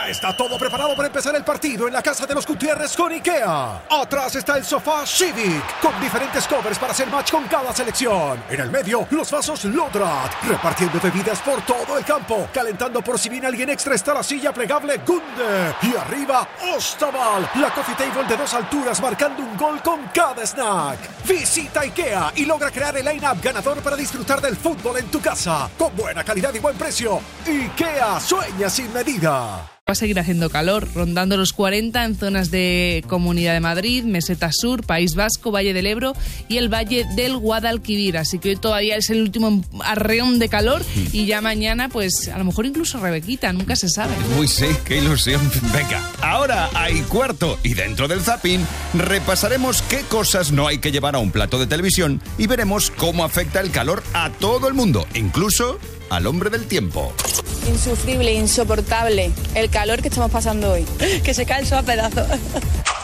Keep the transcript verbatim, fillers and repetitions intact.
Ya está todo preparado para empezar el partido en la casa de los Gutiérrez con IKEA. Atrás está el sofá Civic, con diferentes covers para hacer match con cada selección. En el medio, los vasos Lodrat, repartiendo bebidas por todo el campo. Calentando por si viene alguien extra está la silla plegable Gunde. Y arriba, Ostaval, la coffee table de dos alturas marcando un gol con cada snack. Visita IKEA y logra crear el line-up ganador para disfrutar del fútbol en tu casa. Con buena calidad y buen precio. IKEA, sueña sin medida. Va a seguir haciendo calor, rondando los cuarenta en zonas de Comunidad de Madrid, Meseta Sur, País Vasco, Valle del Ebro y el Valle del Guadalquivir. Así que hoy todavía es el último arreón de calor y ya mañana, pues a lo mejor incluso Rebequita, nunca se sabe. Uy, sí, qué ilusión. Venga, ahora hay cuarto y dentro del zapping repasaremos qué cosas no hay que llevar a un plato de televisión y veremos cómo afecta el calor a todo el mundo, incluso al hombre del tiempo. Insufrible, insoportable el calor que estamos pasando hoy. Que se cae el sol a pedazos.